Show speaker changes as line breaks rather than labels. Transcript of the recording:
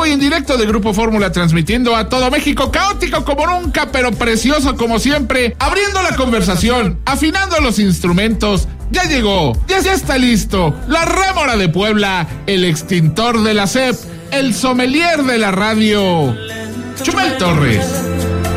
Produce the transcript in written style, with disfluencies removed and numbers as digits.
y en directo de Grupo Fórmula, transmitiendo a todo México, caótico como nunca, pero precioso como siempre, abriendo la conversación, afinando los instrumentos. Ya llegó, ya está listo, la Rémora de Puebla, el extintor de la SEP, el sommelier de la radio, Chumel Torres.